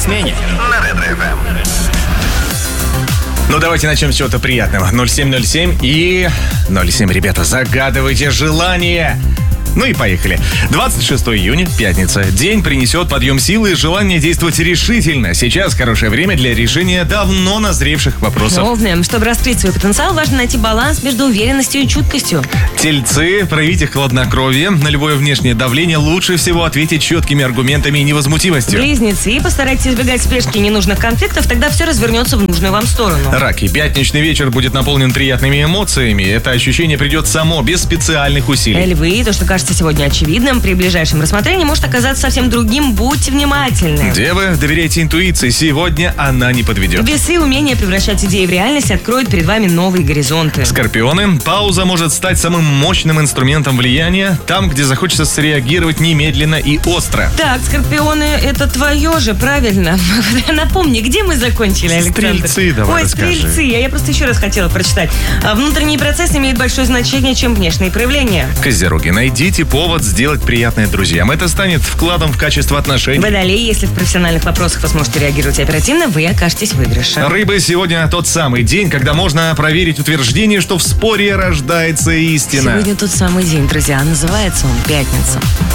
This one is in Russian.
смене» на Ретро-ФМ. Ну, давайте начнем с чего-то приятного. 0707 и 07, ребята, загадывайте желание. Ну и поехали. 26 июня, пятница. День принесет подъем силы и желание действовать решительно. Сейчас хорошее время для решения давно назревших вопросов. Овны, чтобы раскрыть свой потенциал, важно найти баланс между уверенностью и чуткостью. Тельцы, проявите хладнокровие. На любое внешнее давление лучше всего ответить четкими аргументами и невозмутимостью. Близнецы, постарайтесь избегать спешки и ненужных конфликтов, тогда все развернется в нужную вам сторону. Раки, пятничный вечер будет наполнен приятными эмоциями. Это ощущение придет само, без специальных усилий. Львы, то, что кажется сегодня очевидным, при ближайшем рассмотрении может оказаться совсем другим. Будьте внимательны. Девы, доверяйте интуиции. Сегодня она не подведет. Весы, умение превращать идеи в реальность откроет перед вами новые горизонты. Скорпионы, пауза может стать самым мощным инструментом влияния там, где захочется среагировать немедленно и остро. Так, скорпионы, это твое же, правильно? Напомни, где мы закончили, Александр? Стрельцы, давай расскажи. Стрельцы, я просто еще раз хотела прочитать. Внутренний процесс имеет большое значение, чем внешние проявления. Козероги, найдите повод сделать приятное друзьям. Это станет вкладом в качество отношений. Водолеи, если в профессиональных вопросах вы сможете реагировать оперативно, вы окажетесь в выигрыше. Рыбы, сегодня тот самый день, когда можно проверить утверждение, что в споре рождается истина. Сегодня тот самый день, друзья. Называется он «Пятница».